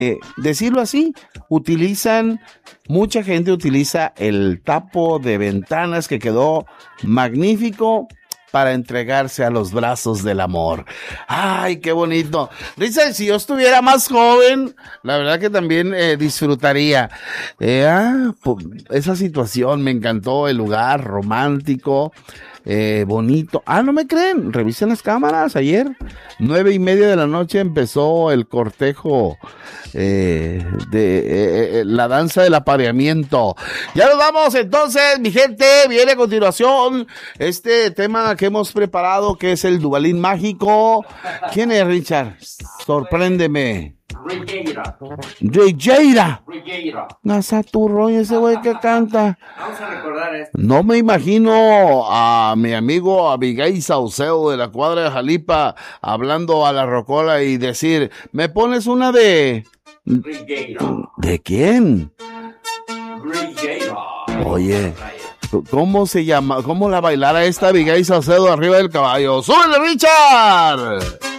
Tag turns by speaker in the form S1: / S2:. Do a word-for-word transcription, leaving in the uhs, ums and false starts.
S1: eh, decirlo así, utilizan, mucha gente utiliza el tapo de ventanas que quedó magnífico para entregarse a los brazos del amor. ¡Ay, qué bonito! Dice, si yo estuviera más joven, la verdad que también eh, disfrutaría. Eh, ah, esa situación, me encantó el lugar romántico, eh, bonito. Ah, ¿no me creen? Revisen las cámaras. Ayer, nueve y media de la noche, empezó el cortejo eh, de eh, eh, la danza del apareamiento. Ya nos vamos entonces, mi gente. Viene a continuación este tema que hemos preparado, que es el Duvalín mágico. ¿Quién es, Richard? Sorpréndeme.
S2: Rigueira.
S1: Rigueira.
S2: Rigueira.
S1: Nasaturro, ese güey que canta.
S2: Vamos a recordar esto.
S1: No me imagino a mi amigo Abigail Saucedo de la cuadra de Jalipa hablando a la rocola y decir, ¿me pones una de...
S2: Rigueira.
S1: ¿De quién?
S2: Rigueira.
S1: Oye, ¿cómo se llama? ¿Cómo la bailara esta Abigail Saucedo arriba del caballo? ¡Súbele, Richard!